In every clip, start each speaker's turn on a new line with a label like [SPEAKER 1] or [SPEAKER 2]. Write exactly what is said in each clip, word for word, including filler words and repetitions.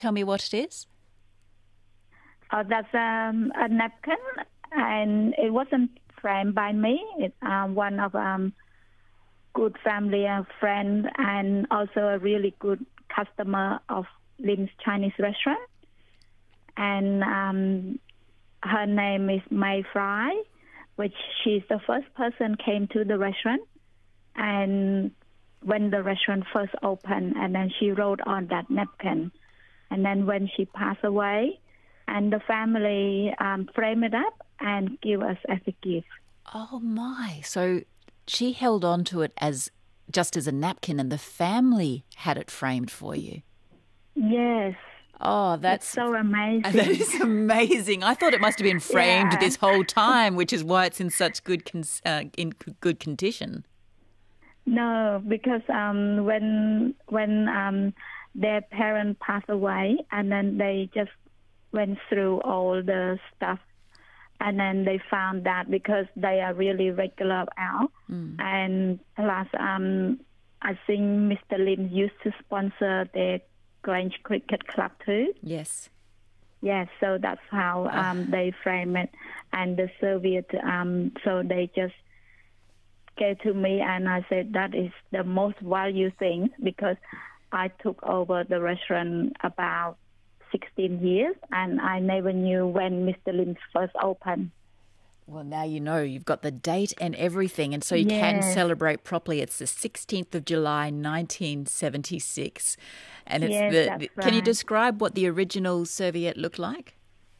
[SPEAKER 1] tell me what it is?
[SPEAKER 2] Oh, that's um, a napkin, and it wasn't framed by me. It's um, one of um good family and friend, and also a really good customer of Lim's Chinese restaurant. And um, her name is Mai Fry, which she's the first person came to the restaurant. And when the restaurant first opened, and then she wrote on that napkin. And then when she passed away, and the family um, framed it up and give us as a gift.
[SPEAKER 1] Oh, my. So she held on to it as just as a napkin, and the family had it framed for you.
[SPEAKER 2] Yes.
[SPEAKER 1] Oh, that's
[SPEAKER 2] it's so amazing.
[SPEAKER 1] That is amazing. I thought it must have been framed
[SPEAKER 2] yeah.
[SPEAKER 1] this whole time, which is why it's in such good con- uh, in good condition.
[SPEAKER 2] No, because um, when when um, their parent passed away, and then they just went through all the stuff, and then they found that because they are really regular out, mm. and plus um, I think Mister Lim used to sponsor their Grange Cricket Club too.
[SPEAKER 1] Yes.
[SPEAKER 2] Yes, so that's how um, they frame it, and the Soviet. Um, so they just gave to me, and I said that is the most valued thing because I took over the restaurant about sixteen years, and I never knew when Mister Lim first opened.
[SPEAKER 1] Well, now you know. You've got the date and everything, and so you
[SPEAKER 2] yes.
[SPEAKER 1] can celebrate properly. It's the sixteenth of July, nineteen seventy-six. And it's
[SPEAKER 2] yes,
[SPEAKER 1] the,
[SPEAKER 2] that's
[SPEAKER 1] the
[SPEAKER 2] right.
[SPEAKER 1] Can you describe what the original serviette looked like?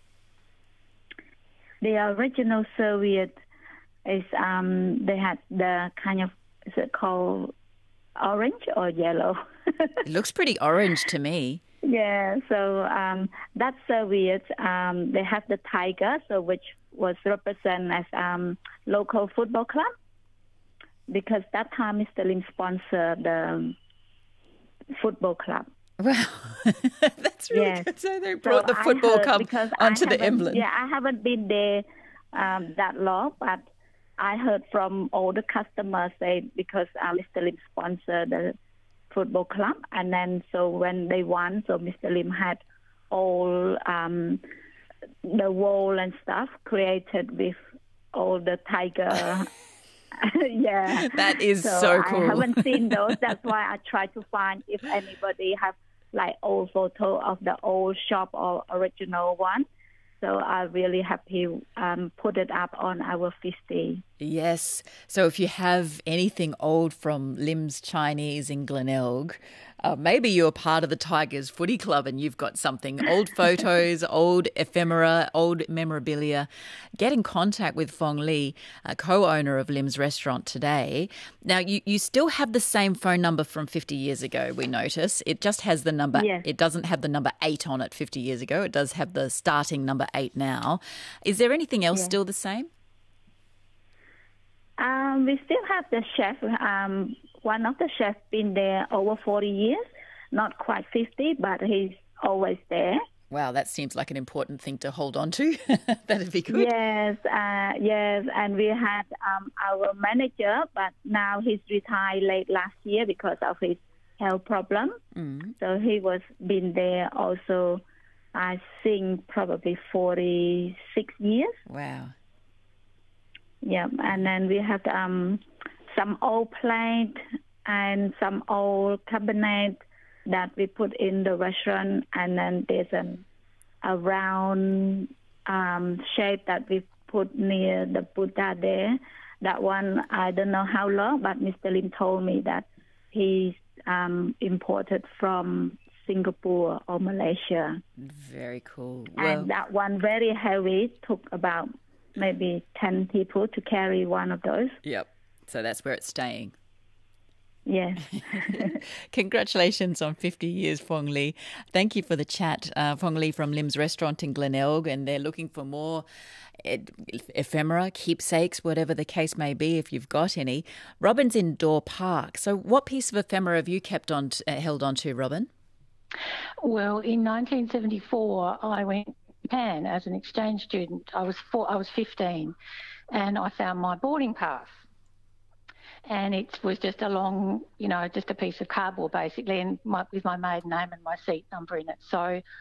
[SPEAKER 2] The original serviette is um, they had the kind of, is it called orange or yellow?
[SPEAKER 1] It looks pretty orange to me.
[SPEAKER 2] Yeah, so um, that serviette, um, they have the tiger, so which was represented as um, local football club, because that time Mister Lim sponsored the football club.
[SPEAKER 1] Wow, that's really
[SPEAKER 2] yes.
[SPEAKER 1] good. So they brought
[SPEAKER 2] so
[SPEAKER 1] the football
[SPEAKER 2] heard,
[SPEAKER 1] club onto the emblem.
[SPEAKER 2] Yeah, I haven't been there um, that long, but I heard from all the customers say because uh, Mister Lim sponsored the football club, and then so when they won, so Mister Lim had all um, the wall and stuff created with all the tiger. yeah,
[SPEAKER 1] that is
[SPEAKER 2] so,
[SPEAKER 1] so cool.
[SPEAKER 2] I haven't seen those. That's why I try to find if anybody have like old photo of the old shop or original one. So I'm really happy um, put it up on our fifty.
[SPEAKER 1] Yes. So if you have anything old from Lim's Chinese in Glenelg, uh, maybe you're part of the Tigers Footy Club and you've got something, old photos, old ephemera, old memorabilia, get in contact with Fong Li, a co-owner of Lim's Restaurant today. Now, you, you still have the same phone number from fifty years ago, we notice. It just has the number,
[SPEAKER 2] yes.
[SPEAKER 1] It doesn't have the number eight on it fifty years ago. It does have the starting number eight now. Is there anything else
[SPEAKER 2] yes.
[SPEAKER 1] still the same?
[SPEAKER 2] Um, we still have the chef. Um, one of the chefs been there over forty years, not quite fifty, but he's always there.
[SPEAKER 1] Wow, that seems like an important thing to hold on to. That'd be good.
[SPEAKER 2] Yes, uh, yes, and we had um, our manager, but now he's retired late last year because of his health problem. Mm. So he was been there also, I think, probably forty-six years.
[SPEAKER 1] Wow.
[SPEAKER 2] Yeah, and then we have um, some old plate and some old cabinet that we put in the restaurant, and then there's an, a round um, shape that we put near the Buddha there. That one, I don't know how long, but Mister Lim told me that he's um, imported from Singapore or Malaysia.
[SPEAKER 1] Very cool.
[SPEAKER 2] And
[SPEAKER 1] well,
[SPEAKER 2] that one very heavy, took about maybe ten people to carry one of those.
[SPEAKER 1] Yep. So that's where it's staying.
[SPEAKER 2] Yes.
[SPEAKER 1] Congratulations on fifty years, Fong Li. Thank you for the chat. Uh, Fong Li from Lim's Restaurant in Glenelg, and they're looking for more ed- ephemera, keepsakes, whatever the case may be, if you've got any. Robin's in Door Park. So what piece of ephemera have you kept on t- uh, held on to, Robin?
[SPEAKER 3] Well, in nineteen seventy-four, I went to Japan as an exchange student. I was four, I was fifteen, and I found my boarding pass. and it was just a long, you know, just a piece of cardboard basically, and my, with my maiden name and my seat number in it. So